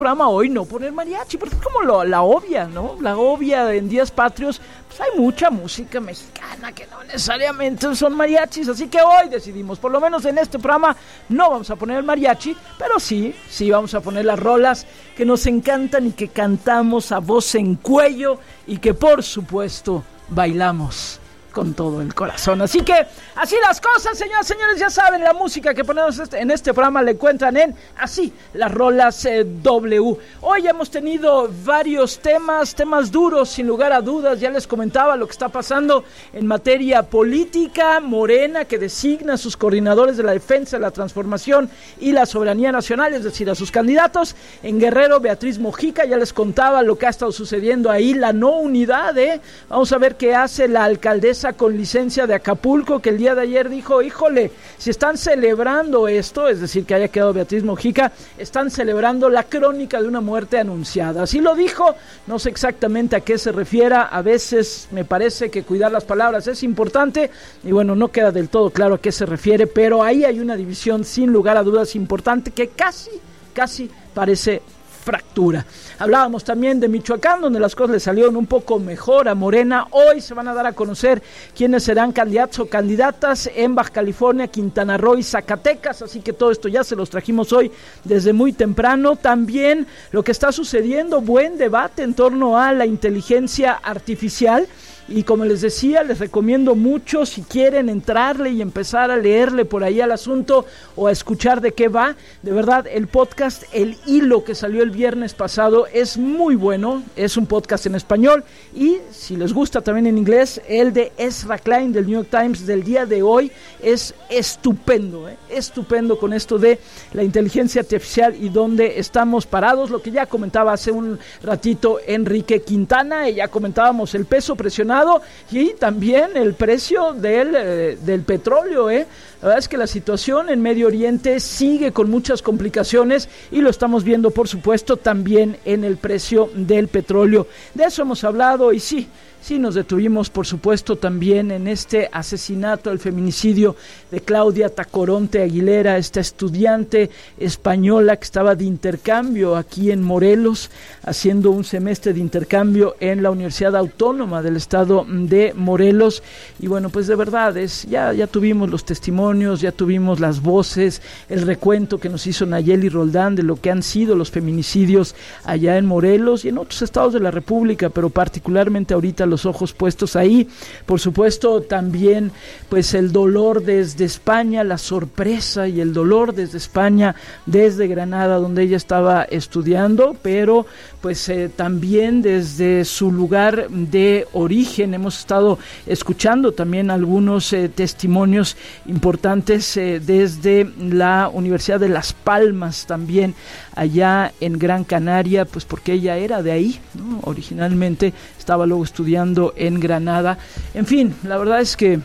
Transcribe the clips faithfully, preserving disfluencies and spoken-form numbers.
programa hoy no poner mariachi, porque es como lo, la obvia, ¿no? La obvia en días patrios, pues hay mucha música mexicana que no necesariamente son mariachis, así que hoy decidimos, por lo menos en este programa, no vamos a poner el mariachi, pero sí, sí vamos a poner las rolas que nos encantan y que cantamos a voz en cuello y que por supuesto bailamos con todo el corazón. Así que, así las cosas, señoras y señores, ya saben, la música que ponemos en este programa la encuentran en Así, las rolas eh, W. Hoy hemos tenido varios temas, temas duros, sin lugar a dudas. Ya les comentaba lo que está pasando en materia política. Morena, que designa a sus coordinadores de la defensa, la transformación y la soberanía nacional, es decir, a sus candidatos. En Guerrero, Beatriz Mojica, ya les contaba lo que ha estado sucediendo ahí, la no unidad, ¿eh? Vamos a ver qué hace la alcaldesa con licencia de Acapulco, que el día de ayer dijo, híjole, si están celebrando esto, es decir, que haya quedado Beatriz Mojica, están celebrando la crónica de una muerte anunciada. Así lo dijo, no sé exactamente a qué se refiera, a veces me parece que cuidar las palabras es importante, y bueno, no queda del todo claro a qué se refiere, pero ahí hay una división sin lugar a dudas importante que casi, casi parece fractura. Hablábamos también de Michoacán, donde las cosas le salieron un poco mejor a Morena. Hoy se van a dar a conocer quiénes serán candidatos o candidatas en Baja California, Quintana Roo y Zacatecas, así que todo esto ya se los trajimos hoy desde muy temprano. También lo que está sucediendo, buen debate en torno a la inteligencia artificial. Y como les decía, les recomiendo mucho, si quieren entrarle y empezar a leerle por ahí al asunto o a escuchar de qué va, de verdad, el podcast El Hilo, que salió el viernes pasado, es muy bueno, es un podcast en español, y si les gusta también en inglés, el de Ezra Klein del New York Times del día de hoy es estupendo, ¿eh? estupendo con esto de la inteligencia artificial y dónde estamos parados, lo que ya comentaba hace un ratito Enrique Quintana, y ya comentábamos el peso presionado y también el precio del, eh, del petróleo, ¿eh? La verdad es que la situación en Medio Oriente sigue con muchas complicaciones y lo estamos viendo, por supuesto, también en el precio del petróleo. De eso hemos hablado y sí, sí nos detuvimos, por supuesto, también en este asesinato, el feminicidio de Claudia Tacoronte Aguilera, esta estudiante española que estaba de intercambio aquí en Morelos, haciendo un semestre de intercambio en la Universidad Autónoma del Estado de Morelos. Y bueno, pues de verdad, es ya, ya tuvimos los testimonios, ya tuvimos las voces, el recuento que nos hizo Nayeli Roldán de lo que han sido los feminicidios allá en Morelos y en otros estados de la República, pero particularmente ahorita los ojos puestos ahí. Por supuesto, también pues el dolor desde España, la sorpresa y el dolor desde España, desde Granada, donde ella estaba estudiando, pero pues eh, también desde su lugar de origen. Hemos estado escuchando también algunos eh, testimonios importantes eh, desde la Universidad de Las Palmas, también allá en Gran Canaria, pues porque ella era de ahí, ¿no? Originalmente estaba luego estudiando en Granada. En fin, la verdad es que,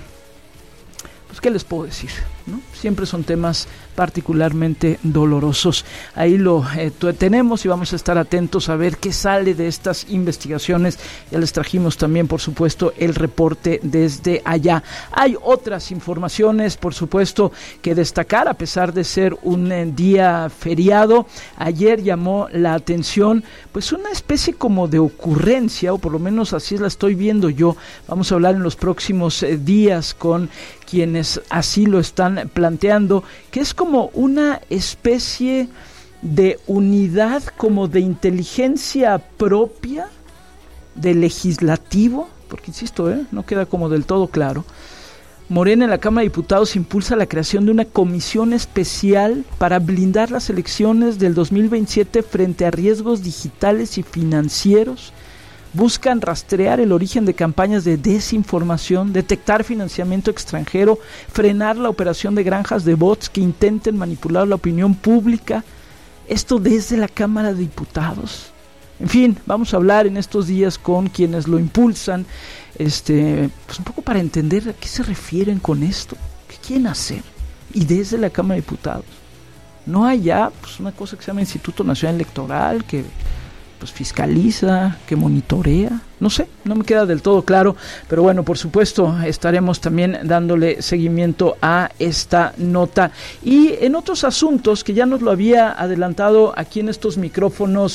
pues qué les puedo decir, ¿no? Siempre son temas particularmente dolorosos. Ahí lo eh, tenemos y vamos a estar atentos a ver qué sale de estas investigaciones. Ya les trajimos también, por supuesto, el reporte desde allá. Hay otras informaciones, por supuesto, que destacar, a pesar de ser un eh, día feriado. Ayer llamó la atención, pues una especie como de ocurrencia, o por lo menos así la estoy viendo yo. Vamos a hablar en los próximos eh, días con quienes así lo están planteando, que es como una especie de unidad como de inteligencia propia del legislativo, porque insisto, ¿eh? no queda como del todo claro. Morena en la Cámara de Diputados impulsa la creación de una comisión especial para blindar las elecciones del dos mil veintisiete frente a riesgos digitales y financieros. Buscan rastrear el origen de campañas de desinformación, detectar financiamiento extranjero, frenar la operación de granjas de bots que intenten manipular la opinión pública. Esto desde la Cámara de Diputados. En fin, vamos a hablar en estos días con quienes lo impulsan, este, pues un poco para entender a qué se refieren con esto, qué quieren hacer. Y desde la Cámara de Diputados. No hay ya pues, una cosa que se llama Instituto Nacional Electoral, que pues fiscaliza, que monitorea, no sé, no me queda del todo claro, pero bueno, por supuesto estaremos también dándole seguimiento a esta nota. Y en otros asuntos que ya nos lo había adelantado aquí en estos micrófonos